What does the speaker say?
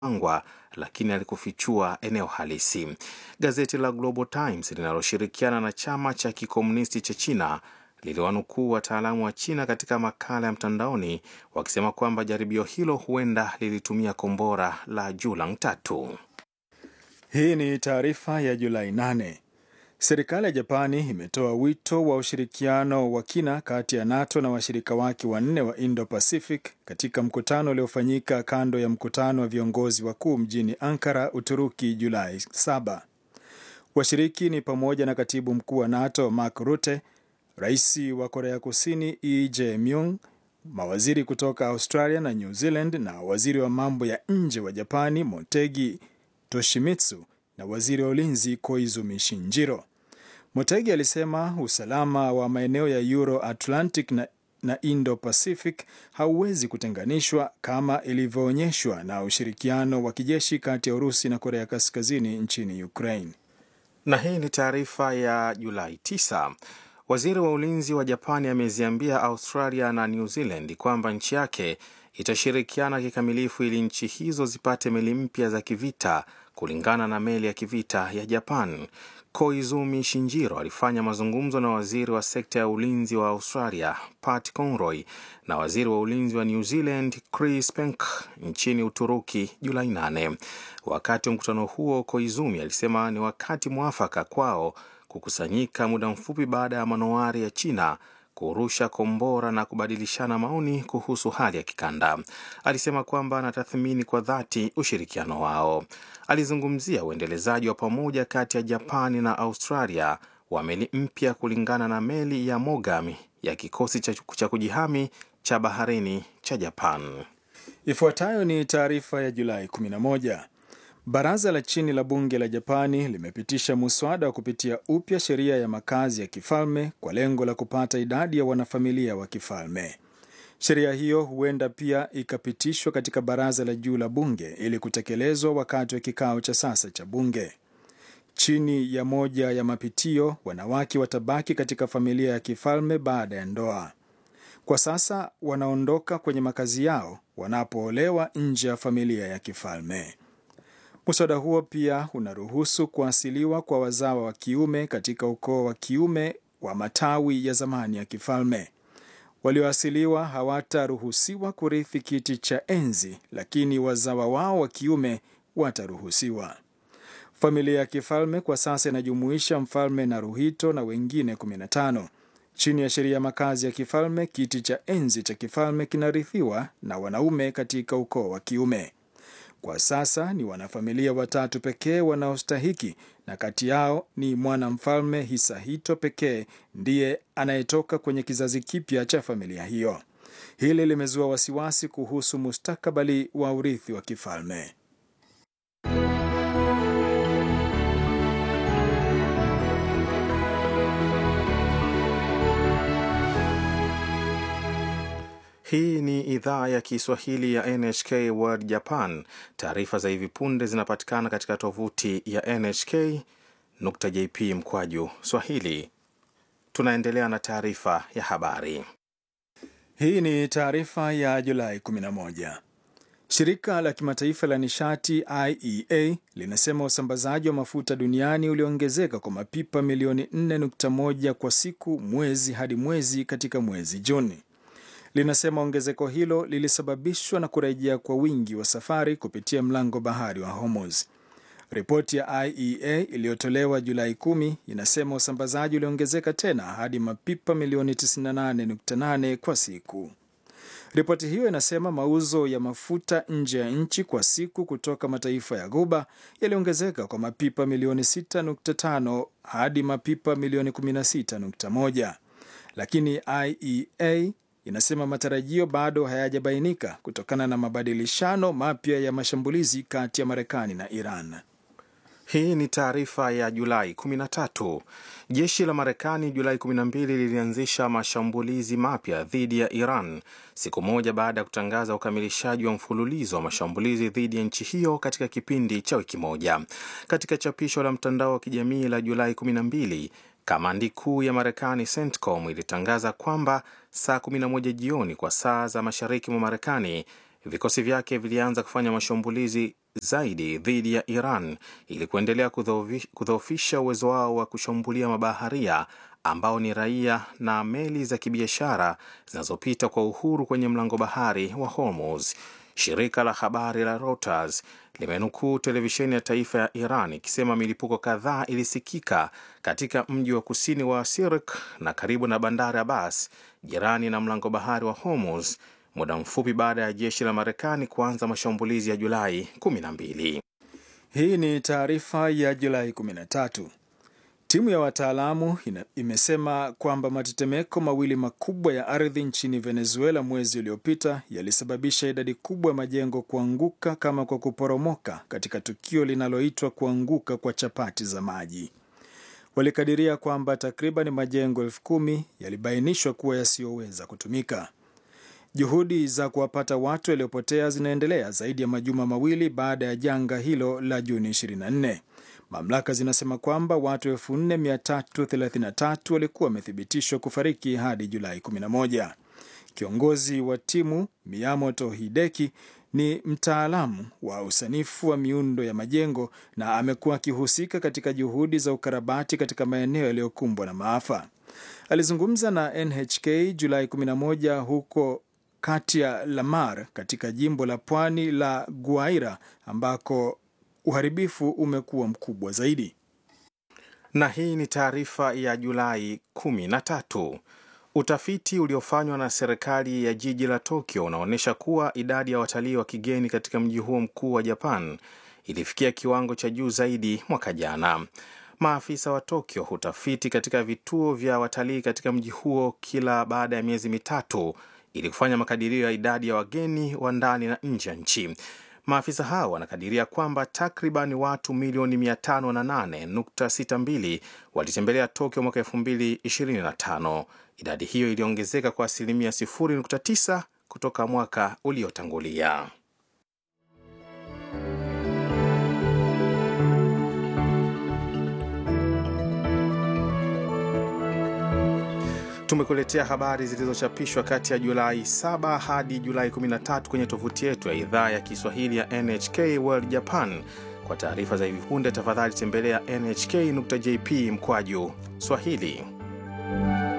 angwa, lakini alikufichua eneo halisi. Gazeti la Global Times linaloshirikiana na chama cha kikomunisti cha China liliwanukuu wataalamu wa China katika makala ya mtandaoni wakisema kwamba jaribio hilo huenda lilitumia kombora la Julang 3. Hii ni taarifa ya Julai 8. Serikali ya Japani imetoa wito wa ushirikiano wa kina kati ya NATO na washirika wake wanne wa Indo-Pacific katika mkutano uliofanyika kando ya mkutano wa viongozi wakuu mjini Ankara, Uturuki, Julai 7. Washiriki ni pamoja na katibu mkuu wa NATO Mark Rutte, rais wa Korea Kusini Lee Jae-myung, mawaziri kutoka Australia na New Zealand na waziri wa mambo ya nje wa Japani Motegi Toshimitsu na waziri wa ulinzi Koizumi Shinjiro. Motegi alisema usalama wa maeneo ya Euro-Atlantic na Indo-Pacific hauwezi kutenganishwa kama ilivyoonyeshwa na ushirikiano wa kijeshi kati ya Urusi na Korea Kaskazini nchini Ukraine. Na hii ni taarifa ya Julai 9. Waziri wa ulinzi wa Japani ameziambia Australia na New Zealand kwamba nchi yake itashirikiana kikamilifu ili nchi hizo zipate meli mpya za kivita kulingana na meli ya kivita ya Japan. Koizumi Shinjiro alifanya mazungumzo na waziri wa sekta ya ulinzi wa Australia Pat Conroy na waziri wa ulinzi wa New Zealand Chris Penk nchini Uturuki Julai 8. Wakati wa mkutano huo, Koizumi alisema ni wakati mwafaka kwao kukusanyika muda mfupi baada ya manowari ya China kurusha kombora na kubadilishana maoni kuhusu hali ya kikanda. Alisema kwamba anatathmini kwa dhati ushirikiano wao. Alizungumzia uendelezaji wa pamoja kati ya Japani na Australia wa meli mpya kulingana na meli ya Mogami ya kikosi cha kujihami cha baharini cha Japan. Ifuatayo ni taarifa ya Julai 11. Baraza la chini la bunge la Japani limepitisha muswada wa kupitia upya sheria ya makazi ya kifalme kwa lengo la kupata idadi ya wanafamilia wa kifalme. Sheria hiyo huenda pia ikapitishwa katika baraza la juu la bunge ili kutekelezwa wakati wa kikao cha sasa cha bunge. Chini ya moja ya mapitio, wanawake watabaki katika familia ya kifalme baada ya ndoa. Kwa sasa wanaondoka kwenye makazi yao wanapoolewa nje ya familia ya kifalme. Muswada huo pia unaruhusu kuasiliwa kwa wazawa wa kiume katika ukoo wa kiume wa matawi ya zamani ya kifalme. Walioasiliwa hawataruhusiwa kurithi kiti cha enzi, lakini wazawa wao wa kiume wataruhusiwa. Familia ya kifalme kwa sasa inajumuisha mfalme Naruhito na wengine 15. Chini ya sheria ya makazi ya kifalme, kiti cha enzi cha kifalme kinarithiwa na wanaume katika ukoo wa kiume. Kwa sasa ni wanafamilia 3 pekee wanaostahiki, na kati yao ni mwanamfalme Hisahito pekee ndiye anayetoka kwenye kizazi kipya cha familia hiyo. Hili limezua wasiwasi kuhusu mustakabali wa urithi wa kifalme. Hii ni idhaa ya Kiswahili ya NHK World Japan. Taarifa za hivi punde zinapatikana katika tovuti ya nhk.jp/Swahili. Tunaendelea na taarifa ya habari. Hii ni taarifa ya Julai 11. Shirika la kimataifa la nishati IEA linasema usambazaji wa mafuta duniani uliongezeka kwa mapipa milioni 4.1 kwa siku mwezi hadi mwezi katika mwezi Juni. Linasema ongezeko hilo lilisababishwa na kurejea kwa wingi wa safari kupitia mlango bahari wa Hormuz. Ripoti ya IEA iliyotolewa Julai 10 inasema usambazaji uliongezeka tena hadi mapipa milioni 98.8 kwa siku. Ripoti hiyo inasema mauzo ya mafuta nje ya nchi kwa siku kutoka mataifa ya Ghuba yaliongezeka kwa mapipa milioni 6.5 hadi mapipa milioni 16.1. Lakini IEA inasema matarajio bado hayajabainika kutokana na mabadilishano mapya ya mashambulizi kati ya Marekani na Iran. Hii ni taarifa ya Julai 13. Jeshi la Marekani Julai 12 lilianzisha mashambulizi mapya dhidi ya Iran, siku moja baada ya kutangaza ukamilishaji wa mfululizo wa mashambulizi dhidi ya nchi hiyo katika kipindi cha wiki moja. Katika chapisho la mtandao wa kijamii la Julai 12, kamandi kuu ya Marekani CENTCOM ilitangaza kwamba saa 11 jioni kwa saa za mashariki mwa Marekani, vikosi vyake vilianza kufanya mashambulizi zaidi dhidi ya Iran ili kuendelea kudhoofisha uwezo wao wa kushambulia mabaharia ambao ni raia na meli za kibiashara zinazopita kwa uhuru kwenye mlango bahari wa Hormuz. Shirika la habari la Reuters limenukuu televisheni ya taifa ya Iran ikisema milipuko kadhaa ilisikika katika mji wa kusini wa Sirik na karibu na bandari Abbas, jirani na mlango bahari wa Hormuz, muda mfupi baada ya jeshi la Marekani kuanza mashambulizi ya Julai 12. Hii ni taarifa ya Julai 13. Timu ya wataalamu imesema kwamba matetemeko mawili makubwa ya ardhi nchini Venezuela mwezi uliopita yalisababisha idadi kubwa ya majengo kuanguka kama kwa kuporomoka katika tukio linaloitwa kuanguka kwa chapati za maji. Walikadiria kwamba takriban majengo 10,000 yalibainishwa kuwa yasiyoweza kutumika. Juhudi za kuwapata watu waliopotea zinaendelea zaidi ya majuma mawili baada ya janga hilo la Juni 24. Mamlaka zinasema kwamba watu 4,333 walikuwa wamethibitishwa kufariki hadi Julai 11. Kiongozi wa timu Miyamoto Hideki ni mtaalamu wa usanifu wa miundo ya majengo na amekuwa akihusika katika juhudi za ukarabati katika maeneo yaliyokumbwa na maafa. Alizungumza na NHK Julai 11 huko Katia Lamar katika jimbo la pwani la Guaira ambako uharibifu umekuwa mkubwa zaidi. Na hii ni taarifa ya Julai 13. Utafiti uliofanywa na serikali ya jiji la Tokyo unaonyesha kuwa idadi ya watalii wa kigeni katika mji huo mkuu wa Japan ilifikia kiwango cha juu zaidi mwaka jana. Maafisa wa Tokyo hutafiti katika vituo vya watalii katika mji huo kila baada ya miezi mitatu ili kufanya makadirio ya idadi ya wageni wa ndani na nje ya nchi. Maafisa hao wanakadiria kwamba takriban watu milioni 508.62 walitembelea Tokyo mwaka 2025. Idadi hiyo iliongezeka kwa asilimia 0.9 kutoka mwaka uliotangulia. Tumekuletea habari zilizochapishwa kati ya Julai 7 hadi Julai 13 kwenye tovuti yetu ya idhaa ya Kiswahili ya NHK World Japan. Kwa taarifa za hivi punde tafadhali tembelea nhk.jp/Swahili.